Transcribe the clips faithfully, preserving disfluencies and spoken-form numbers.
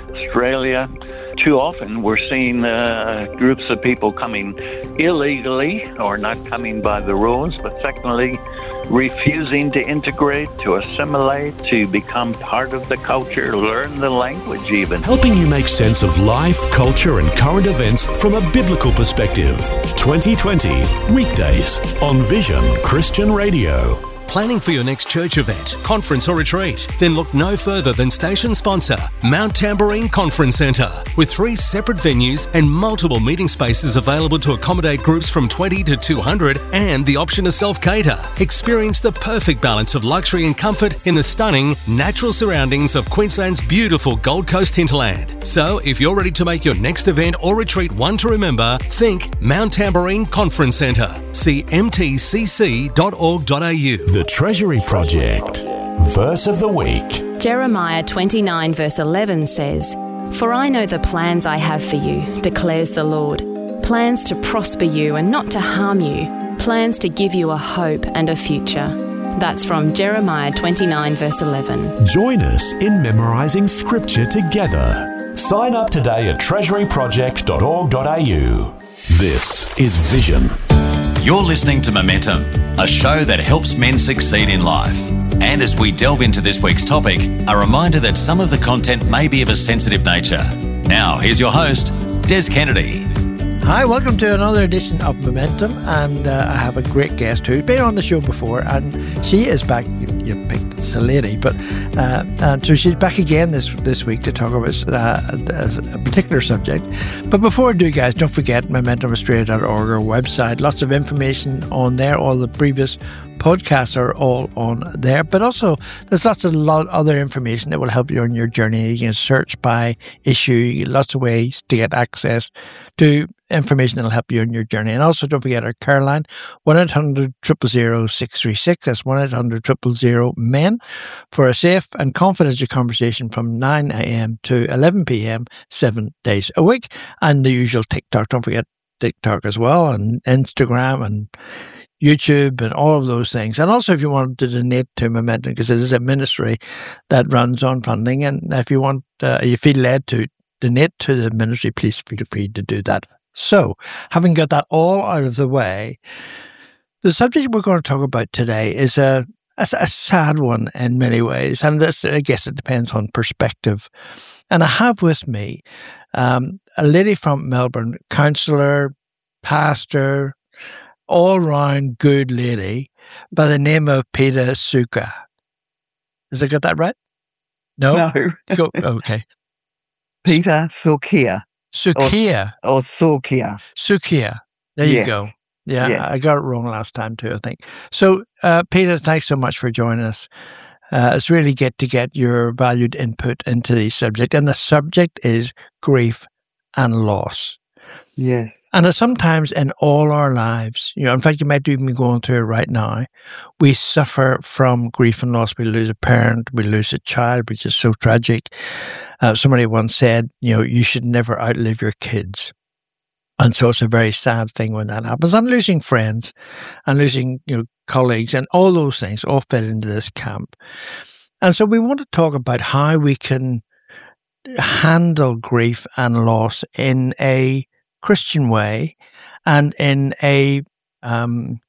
Australia. Too often we're seeing uh, groups of people coming illegally or not coming by the rules, but secondly, refusing to integrate, to assimilate, to become part of the culture, learn the language even. Helping you make sense of life, culture and current events from a biblical perspective. twenty twenty, weekdays on Vision Christian Radio. Planning for your next church event, conference or retreat? Then look no further than station sponsor, Mount Tambourine Conference Centre. With three separate venues and multiple meeting spaces available to accommodate groups from twenty to two hundred and the option to self-cater. Experience the perfect balance of luxury and comfort in the stunning, natural surroundings of Queensland's beautiful Gold Coast hinterland. So, if you're ready to make your next event or retreat one to remember, think Mount Tambourine Conference Centre. See m t c c dot org dot a u. The Treasury Project. Verse of the week. Jeremiah twenty-nine verse eleven says, "For I know the plans I have for you, declares the Lord, plans to prosper you and not to harm you, plans to give you a hope and a future." That's from Jeremiah twenty-nine verse eleven. Join us in memorising scripture together. Sign up today at treasury project dot org dot a u. This is Vision. You're listening to Momentum, a show that helps men succeed in life. And as we delve into this week's topic, a reminder that some of the content may be of a sensitive nature. Now, here's your host, Des Kennedy. Hi, welcome to another edition of Momentum, and uh, I have a great guest who's been on the show before, and she is back. You, you picked it's a lady, but uh, and so she's back again this this week to talk about uh, a, a particular subject. But before I do, guys, don't forget momentum australia dot org, our website. Lots of information on there. All the previous podcasts are all on there, but also there's lots of lot other information that will help you on your journey. You can search by issue, lots of ways to get access to information that'll help you on your journey. And also don't forget our care line, one eight hundred, zero zero zero, six three six. That's one eight hundred, zero zero zero, M E N for a safe and confidential conversation from nine a.m. to eleven p.m. seven days a week. And the usual TikTok. Don't forget TikTok as well, and Instagram and YouTube and all of those things. And also if you want to donate to Momentum, because it is a ministry that runs on funding, and if you want, uh, you feel led to donate to the ministry, please feel free to do that. So, having got that all out of the way, the subject we're going to talk about today is a, a, a sad one in many ways, and this, I guess it depends on perspective. And I have with me um, a lady from Melbourne, counsellor, pastor, all-round good lady by the name of Peta Suka. Has I got that right? No? No. Go, okay. Peta Sukia. Sukia. Or, or Sukia. Sukia. There yes. you go. Yeah, yes. I got it wrong last time too, I think. So, uh, Peter, thanks so much for joining us. Uh, it's really good to get your valued input into the subject. And the subject is grief and loss. Yes. And sometimes in all our lives, you know, in fact, you might even be going through it right now, we suffer from grief and loss. We lose a parent, we lose a child, which is so tragic. Uh, somebody once said, you know, you should never outlive your kids. And so it's a very sad thing when that happens. And losing friends and losing, you know, colleagues and all those things all fit into this camp. And so we want to talk about how we can handle grief and loss in a Christian way and in a um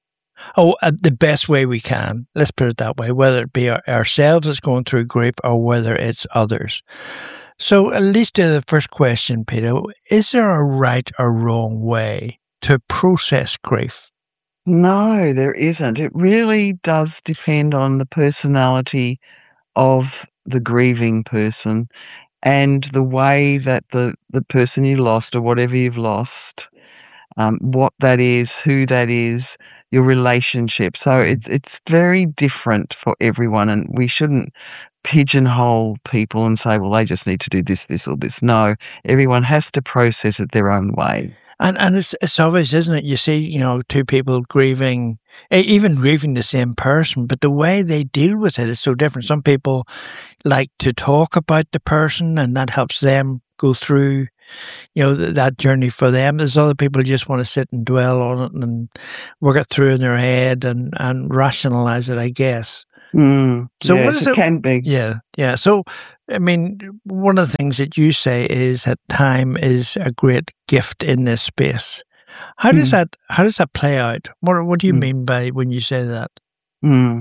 oh uh, the best way we can, let's put it that way, whether it be our, ourselves that's going through grief or whether it's others. So at least to the first question, Peter, is there a right or wrong way to process grief? No, there isn't. It really does depend on the personality of the grieving person and the way that the, the person you lost or whatever you've lost, um, what that is, who that is, your relationship. So it's it's very different for everyone, and we shouldn't pigeonhole people and say, well, they just need to do this, this, or this. No, everyone has to process it their own way. And and it's it's obvious, isn't it? You see, you know, two people grieving, even grieving the same person, but the way they deal with it is so different. Some people like to talk about the person, and that helps them go through, you know, that journey for them. There's other people who just want to sit and dwell on it and work it through in their head and, and rationalize it, I guess. Mm, So yes, what is it it? can be. Yeah, yeah. So, I mean, one of the things that you say is that time is a great gift in this space. How does Mm, that how does that play out? What what do you mm, mean by when you say that? mm.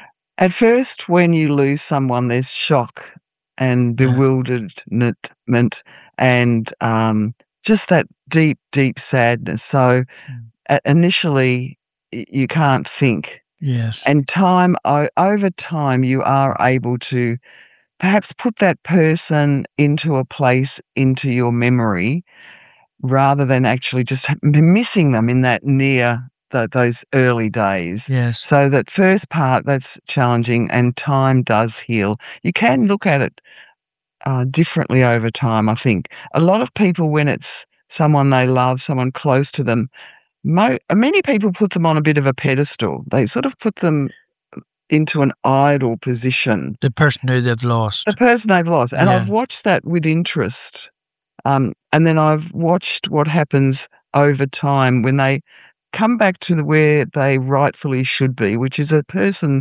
At first, when you lose someone, there's shock and Yeah. bewilderment and um, just that deep, deep sadness. So Mm. uh, initially, y- you can't think. Yes. And time, o- over time, you are able to perhaps put that person into a place into your memory rather than actually just missing them in that near th those early days. Yes. So that first part, that's challenging, and time does heal. You can look at it uh, differently over time, I think. A lot of people, when it's someone they love, someone close to them, mo many people put them on a bit of a pedestal. They sort of put them into an idol position, The person who they've lost. the person they've lost. And Yeah. I've watched that with interest. Um, and then I've watched what happens over time when they come back to the where they rightfully should be, which is a person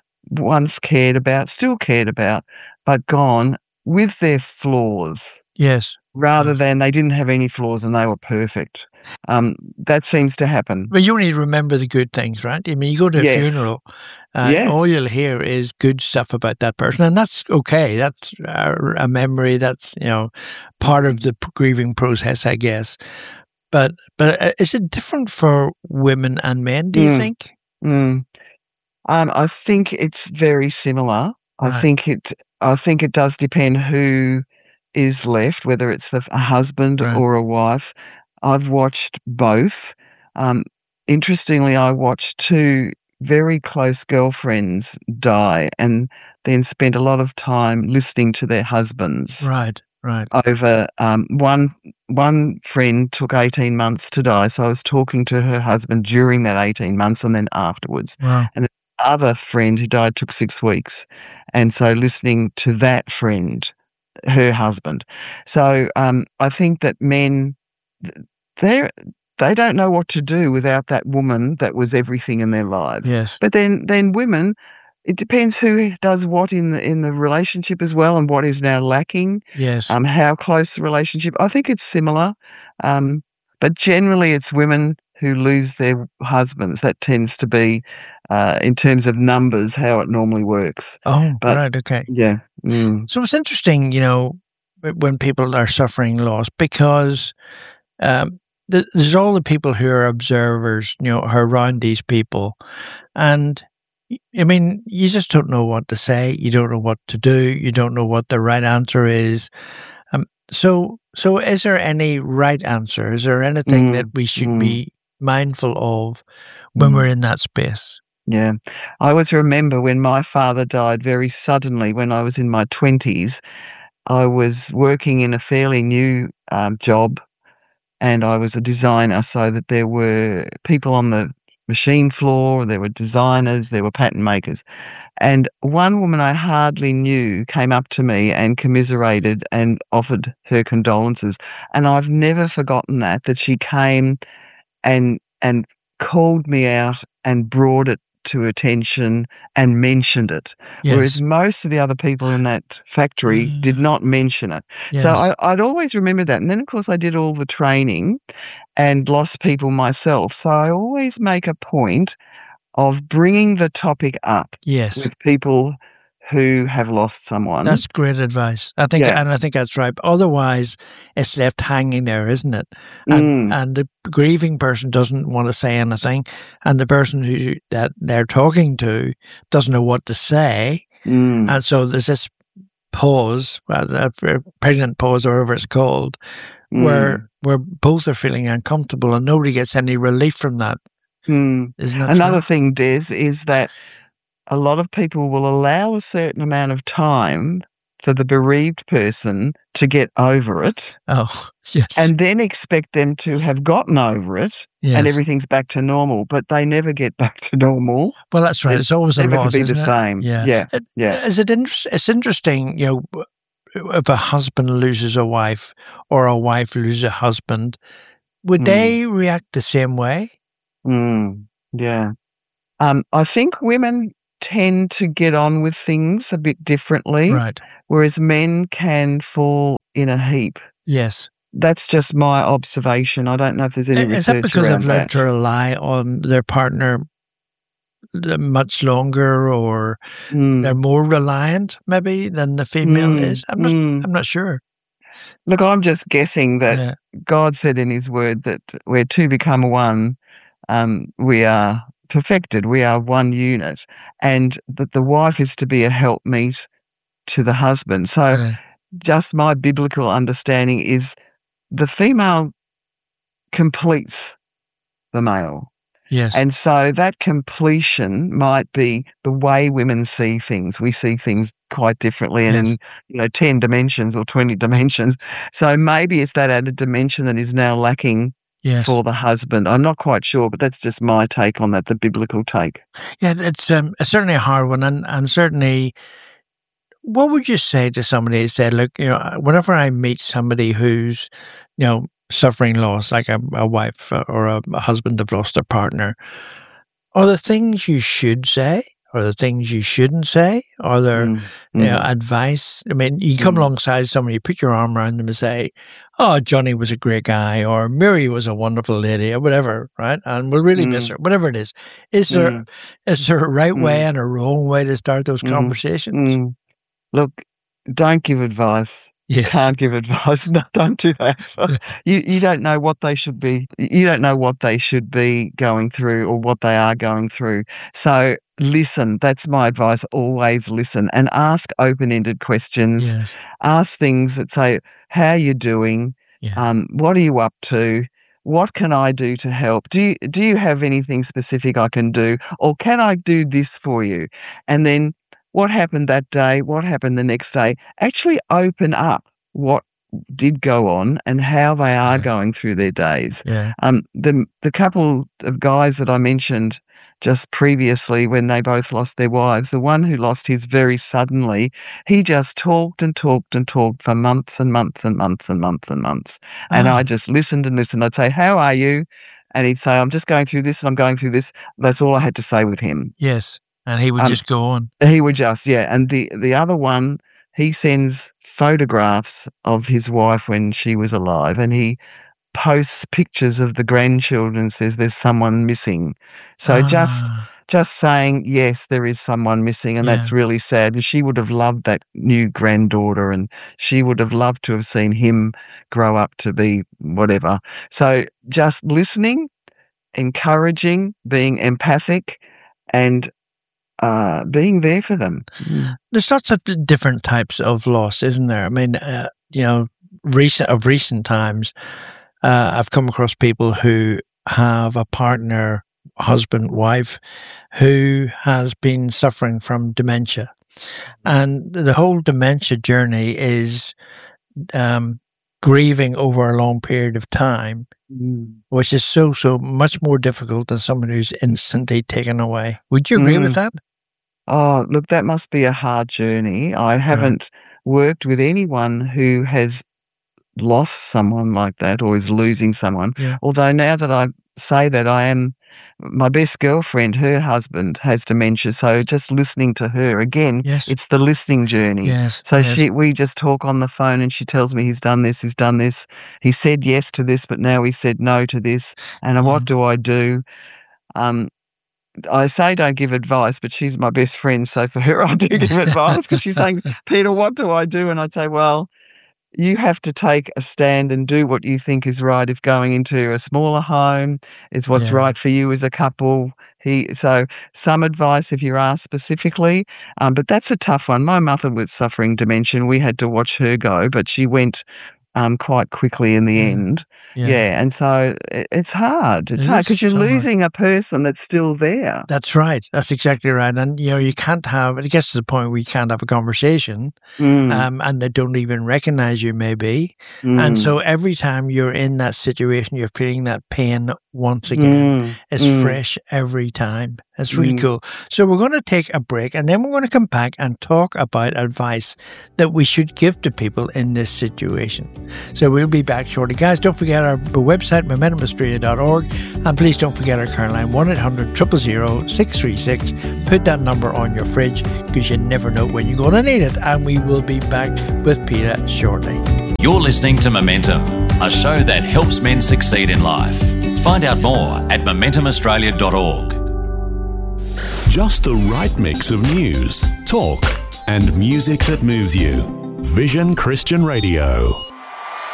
once cared about, still cared about, but gone with their flaws Yes. rather Yes. than they didn't have any flaws and they were perfect. Um, that seems to happen. But you only remember the good things, right? I mean, you go to a Yes. funeral, and Yes. all you'll hear is good stuff about that person, and that's okay. That's a, a memory. That's, you know, part of the p- grieving process, I guess. But but uh, is it different for women and men? Do you Mm. think? Mm. Um, I think it's very similar. I Right. think it. I think it does depend who is left, whether it's the, a husband Right. or a wife. I've watched both. Um, interestingly, I watched two very close girlfriends die, and then spent a lot of time listening to their husbands. Right. Right. Over um, one one friend took eighteen months to die, so I was talking to her husband during that eighteen months and then afterwards. Wow. And the other friend who died took six weeks, and so listening to that friend, her husband. So um, I think that men, they they don't know what to do without that woman that was everything in their lives. Yes. But then then women, it depends who does what in the in the relationship as well, and what is now lacking. Yes. Um, how close the relationship. I think it's similar, um, but generally it's women who lose their husbands. That tends to be, uh, in terms of numbers, how it normally works. Oh, but- right. Okay. Yeah. Mm. So it's interesting, you know, when people are suffering loss, because um, th- there's all the people who are observers, you know, who are around these people. And I mean, you just don't know what to say. You don't know what to do. You don't know what the right answer is. Um, so, so is there any right answer? Is there anything Mm, that we should mm. be mindful of when Mm. we're in that space? Yeah. I always remember when my father died very suddenly when I was in my twenties. I was working in a fairly new um, job, and I was a designer, so that there were people on the machine floor, there were designers, there were pattern makers. And one woman I hardly knew came up to me and commiserated and offered her condolences. And I've never forgotten that, that she came and and called me out and brought it to attention and mentioned it. Yes. Whereas most of the other people in that factory did not mention it. Yes. So I, I'd always remember that. And then, of course, I did all the training and lost people myself. So I always make a point of bringing the topic up yes. with people who have lost someone. That's great advice. I think, Yeah. and I think that's right. Otherwise, it's left hanging there, isn't it? And Mm. and the grieving person doesn't want to say anything, and the person who that they're talking to doesn't know what to say, Mm. and so there's this pause, well, a pregnant pause, or whatever it's called, Mm. where where both are feeling uncomfortable, and nobody gets any relief from that. Mm. Isn't that Another true? thing, Des, is that a lot of people will allow a certain amount of time for the bereaved person to get over it, Oh, yes, and then expect them to have gotten over it yes. and everything's back to normal, but they never get back to normal. Well, that's right. It It's always a never loss, could be the isn't it? same. Yeah. Yeah. It- Yeah. Is it inter- It's interesting, you know, if a husband loses a wife or a wife loses a husband, would Mm. they react the same way? Mm. Yeah. Um, I think women tend to get on with things a bit differently, Right. whereas men can fall in a heap. Yes. That's just my observation. I don't know if there's any Is that research because around they've learned that. to rely on their partner much longer, or Mm. they're more reliant maybe than the female Mm. is? I'm not. Mm. I'm not sure. Look, I'm just guessing that Yeah. God said in his word that where two become one, um, we are perfected. We are one unit, and that the wife is to be a helpmeet to the husband. So Yeah. just my biblical understanding is the female completes the male. Yes. And so that completion might be the way women see things. We see things quite differently and Yes. in, you know, ten dimensions or twenty dimensions. So maybe it's that added dimension that is now lacking Yes. for the husband. I'm not quite sure, but that's just my take on that, the biblical take. Yeah, it's um, it's certainly a hard one, and, and certainly, what would you say to somebody who said, look, you know, whenever I meet somebody who's, you know, suffering loss, like a, a wife or a, a husband have lost their partner, are there things you should say? Are there things you shouldn't say? Are there Mm, you know, mm, advice? I mean, you come mm, alongside somebody, you put your arm around them and say, oh, Johnny was a great guy, or Mary was a wonderful lady, or whatever, right? And we'll really miss mm, her, whatever it is. Is there mm, is there a right way mm, and a wrong way to start those mm, conversations? mm. Look, don't give advice. Yes. Can't give advice. No, don't do that. you you don't know what they should be. You don't know what they should be going through or what they are going through. So listen. That's my advice. Always listen and ask open-ended questions. Yes. Ask things that say, "How are you doing? Yeah. Um, what are you up to? What can I do to help? Do you, do you have anything specific I can do, or can I do this for you?" And then, what happened that day? What happened the next day? Actually open up what did go on and how they are Yeah. going through their days. Yeah. Um, the the couple of guys that I mentioned just previously, when they both lost their wives, the one who lost his very suddenly, he just talked and talked and talked for months and months and months and months and months. And Ah. I just listened and listened. I'd say, "How are you?" And he'd say, "I'm just going through this and I'm going through this." That's all I had to say with him. Yes. And he would Um, just go on. He would just, yeah. And the, the other one, he sends photographs of his wife when she was alive, and he posts pictures of the grandchildren, says there's someone missing. So just Ah. just saying, yes, there is someone missing, and Yeah. that's really sad. And she would have loved that new granddaughter, and she would have loved to have seen him grow up to be whatever. So just listening, encouraging, being empathic, and uh, being there for them. Mm. There's lots of different types of loss, isn't there? I mean, uh, you know, recent of recent times, uh, I've come across people who have a partner, husband, wife, who has been suffering from dementia, and the whole dementia journey is um, grieving over a long period of time, Mm. which is so so much more difficult than someone who's instantly taken away. Would you agree Mm. with that? Oh, look, that must be a hard journey. I haven't worked with anyone who has lost someone like that or is losing someone. Yeah. Although now that I say that, I am my best girlfriend, her husband has dementia. So just listening to her again, Yes. it's the listening journey. Yes. So yes. she, we just talk on the phone, and she tells me he's done this, he's done this. He said yes to this, but now he said no to this. And Yeah. what do I do? Um, I say don't give advice, but she's my best friend, so for her I do give advice, because she's saying, "Peter, what do I do?" And I'd say, well, you have to take a stand and do what you think is right. If going into a smaller home is what's Yeah. right for you as a couple. He so some advice if you're asked specifically, um, but that's a tough one. My mother was suffering dementia. We had to watch her go, but she went um, quite quickly in the Yeah. end. Yeah. Yeah, and so it, it's hard. It's It hard is because you're so hard. losing a person that's still there. That's right. That's exactly right. And, you know, you can't have, it gets to the point where you can't have a conversation Mm, um, and they don't even recognize you, maybe. mm, And so every time you're in that situation, you're feeling that pain once again. Mm, It's mm. fresh every time. It's really Mm. cool. So we're going to take a break, and then we're going to come back and talk about advice that we should give to people in this situation. So we'll be back shortly. Guys, don't forget our website, momentum australia dot org, and please don't forget our car line, one eight hundred, zero zero zero, six three six. Put that number on your fridge, because you never know when you're going to need it. And we will be back with Peter shortly. You're listening to Momentum, a show that helps men succeed in life. Find out more at momentum australia dot org. Just the right mix of news, talk, and music that moves you. Vision Christian Radio.